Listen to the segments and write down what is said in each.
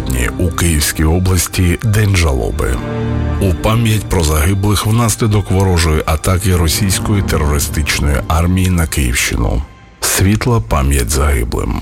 напередодні у Київській області День жалоби. У пам'ять про загиблих внаслідок ворожої атаки російської терористичної армії на Київщину. Світла пам'ять загиблим.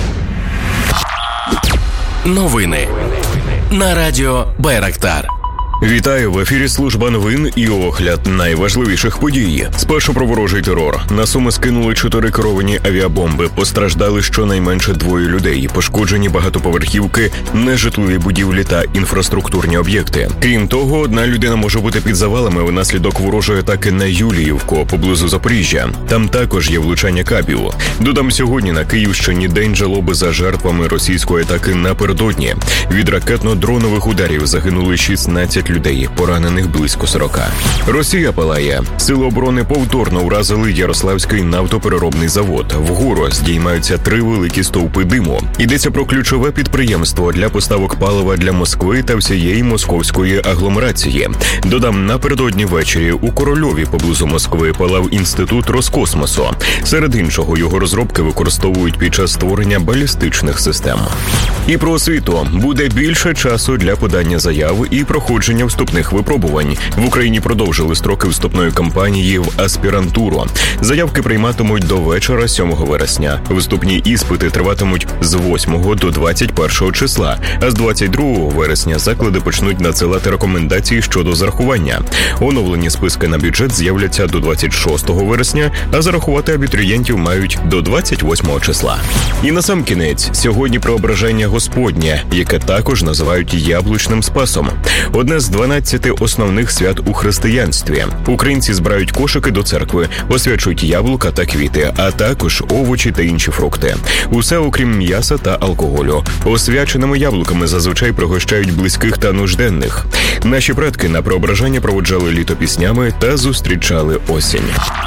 Новини на радіо Байрактар. Вітаю, в ефірі служба новин і огляд найважливіших подій. Спершу про ворожий терор. На Суми скинули 4 керовані авіабомби. Постраждали щонайменше 2 людей. Пошкоджені багатоповерхівки, нежитлові будівлі та інфраструктурні об'єкти. Крім того, 1 людина може бути під завалами внаслідок ворожої атаки на Юліївку, поблизу Запоріжжя. Там також є влучання кабів. Додам, сьогодні на Київщині День жалоби за жертвами російської атаки напередодні. Від ракетно-дронових ударів загинули 16 людей, поранених близько 40. Росія палає. Сили оборони повторно уразили Ярославський нафтопереробний завод. Вгору здіймаються 3 великі стовпи диму. Йдеться про ключове підприємство для поставок палива для Москви та всієї московської агломерації. Додам, напередодні ввечері у Корольові поблизу Москви палав інститут Роскосмосу. Серед іншого, його розробки використовують під час створення балістичних систем. І про освіту. Буде більше часу для подання заяв і проходження вступних випробувань. В Україні продовжили строки вступної кампанії в аспірантуру. Заявки прийматимуть до вечора 7 вересня. Вступні іспити триватимуть з 8 до 21 числа, а з 22 вересня заклади почнуть надсилати рекомендації щодо зарахування. Оновлені списки на бюджет з'являться до 26 вересня, а зарахувати абітурієнтів мають до 28 числа. І насамкінець, сьогодні Преображення Господнє, яке також називають Яблучним Спасом. Одне з 12 основних свят у християнстві. Українці збирають кошики до церкви, освячують яблука та квіти, а також овочі та інші фрукти. Усе окрім м'яса та алкоголю. Освяченими яблуками зазвичай пригощають близьких та нужденних. Наші предки на Преображення проводжали літо піснями та зустрічали осінь.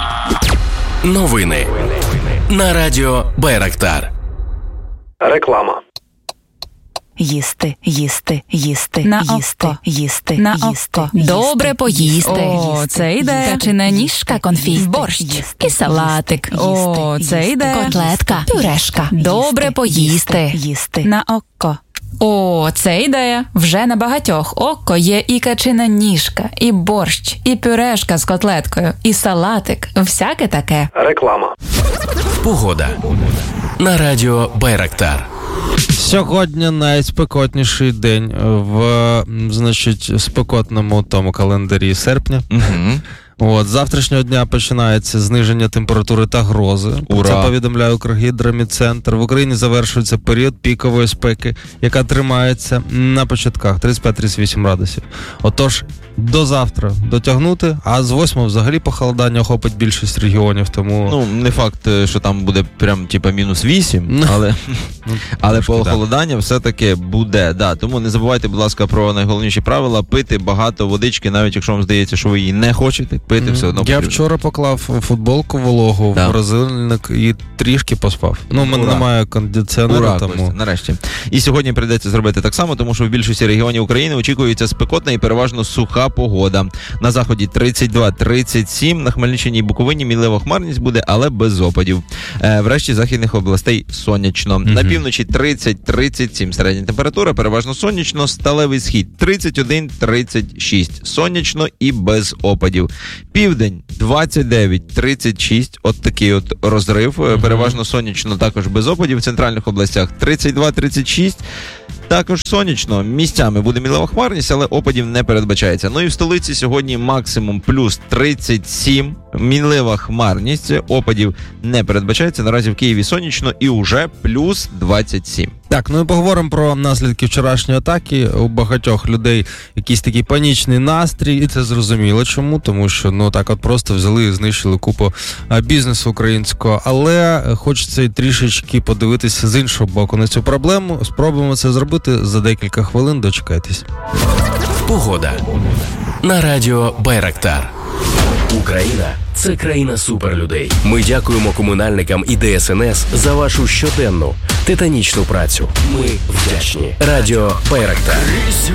Новини на радіо Байрактар. Реклама. Їсти, їсти, їсти, на їсти, око, їсти, на їсти, око. їсти, Добре поїсти. їсти, О, це йде. Качина ніжка, конфі, борщ і салатик. О, це йде. Котлетка, пюрешка. Добре поїсти. Їсти. На око. О, це ідея. Вже на багатьох око є і качина ніжка, і борщ, і пюрешка з котлеткою, і салатик. Всяке таке. Реклама. Погода на радіо Байрактар. Сьогодні найспекотніший день в, спекотному тому календарі серпня. З завтрашнього дня починається зниження температури та грози. Ура! Це повідомляє Укргідромедцентр. В Україні завершується період пікової спеки, яка тримається на початках 35-38 градусів. Отож, до завтра дотягнути, а з 8 взагалі похолодання охопить більшість регіонів, тому... не факт, що там буде прям мінус 8, але похолодання все-таки буде. Да. Тому не забувайте, будь ласка, про найголовніші правила. Пити багато водички, навіть якщо вам здається, що ви її не хочете. Пити все одно потрібно. Я вчора поклав футболку вологу в морозильник і трішки поспав. У мене немає кондиціонера, тому... Костя, нарешті. І сьогодні прийдеться зробити так само, тому що в більшості регіонів України очікується спекотна і переважно суха погода. На заході 32-37, на Хмельниччині і Буковині мінлива хмарність буде, але без опадів. Врешті західних областей сонячно. На півночі 30-37 середня температура, переважно сонячно, сталевий схід 31-36, сонячно і без опадів. Південь 29-36, от такий от розрив, переважно сонячно, також без опадів. В центральних областях 32-36, також сонячно, місцями буде мінлива хмарність, але опадів не передбачається. Ну і в столиці сьогодні максимум плюс 37, мінлива хмарність, опадів не передбачається. Наразі в Києві сонячно і уже плюс 27. Так, і поговоримо про наслідки вчорашньої атаки. У багатьох людей якийсь такий панічний настрій, і це зрозуміло чому, тому що, так от просто взяли і знищили купу бізнесу українського. Але хочеться і трішечки подивитися з іншого боку на цю проблему. Спробуємо це зробити за декілька хвилин, дочекайтесь. Погода на радіо Байрактар. Україна – це країна суперлюдей. Ми дякуємо комунальникам і ДСНС за вашу щоденну титанічну працю. Ми вдячні. Радіо Байрактар.